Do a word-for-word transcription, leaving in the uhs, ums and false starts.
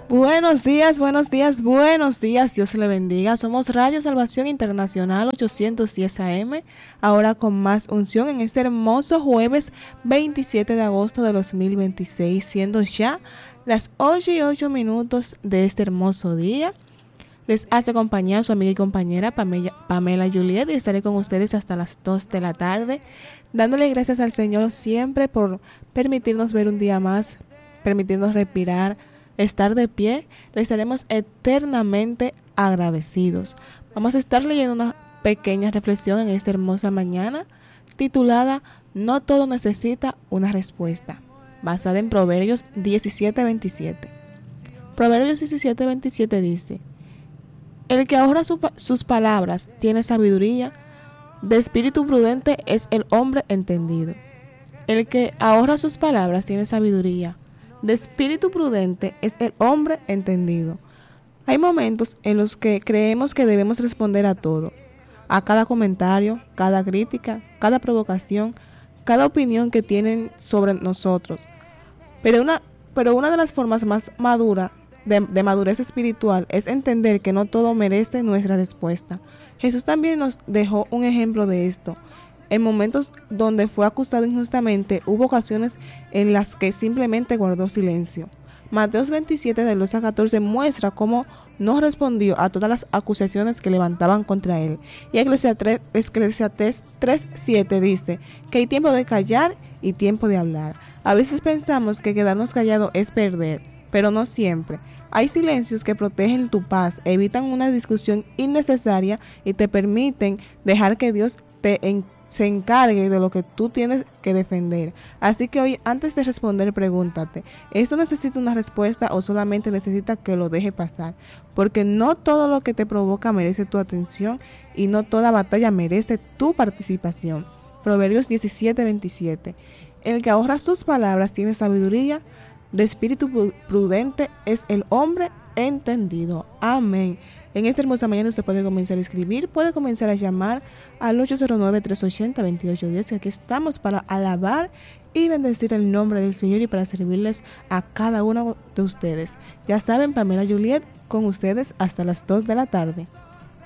Buenos días, buenos días, buenos días, Dios le bendiga. Somos Radio Salvación Internacional ochocientos diez A M, ahora con más unción en este hermoso jueves veintisiete de agosto de dos mil veintiséis, siendo ya las ocho y ocho minutos de este hermoso día. Les hace acompañar su amiga y compañera Pamela, Pamela Juliet, y estaré con ustedes hasta las dos de la tarde, dándole gracias al Señor siempre por permitirnos ver un día más, permitirnos respirar, estar de pie. Le estaremos eternamente agradecidos. Vamos a estar leyendo una pequeña reflexión en esta hermosa mañana titulada No todo necesita una respuesta, basada en Proverbios diecisiete veintisiete. Proverbios diecisiete veintisiete dice: el que ahorra su, sus palabras tiene sabiduría, de espíritu prudente es el hombre entendido. El que ahorra sus palabras tiene sabiduría, de espíritu prudente es el hombre entendido. Hay momentos en los que creemos que debemos responder a todo, a cada comentario, cada crítica, cada provocación, cada opinión que tienen sobre nosotros. Pero una, pero una de las formas más maduras de, de madurez espiritual es entender que no todo merece nuestra respuesta. Jesús también nos dejó un ejemplo de esto. En momentos donde fue acusado injustamente, hubo ocasiones en las que simplemente guardó silencio. Mateo veintisiete, del dos al catorce, muestra cómo no respondió a todas las acusaciones que levantaban contra él. Y Eclesiastés tres siete dice que hay tiempo de callar y tiempo de hablar. A veces pensamos que quedarnos callados es perder, pero no siempre. Hay silencios que protegen tu paz, evitan una discusión innecesaria y te permiten dejar que Dios te encargue se encargue de lo que tú tienes que defender. Así que hoy, antes de responder, pregúntate: ¿esto necesita una respuesta o solamente necesita que lo deje pasar? Porque no todo lo que te provoca merece tu atención y no toda batalla merece tu participación. Proverbios diecisiete veintisiete. El que ahorra sus palabras tiene sabiduría, de espíritu prudente es el hombre entendido. Amén. En esta hermosa mañana usted puede comenzar a escribir, puede comenzar a llamar al ocho cero nueve, tres ocho cero, dos ocho uno cero. Aquí estamos para alabar y bendecir el nombre del Señor y para servirles a cada uno de ustedes. Ya saben, Pamela Juliet con ustedes hasta las dos de la tarde.